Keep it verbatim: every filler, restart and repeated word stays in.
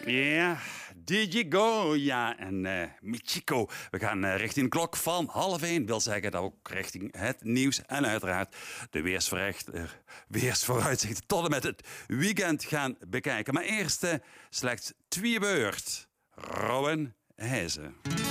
Ja, D J Go, ja, en uh, Michiko. We gaan uh, richting de klok van half één. Wil zeggen dat we ook richting het nieuws en uiteraard de weersverrecht, uh, weersvooruitzichten tot en met het weekend gaan bekijken. Maar eerst uh, slechts twee beurt. Robin Heijzen.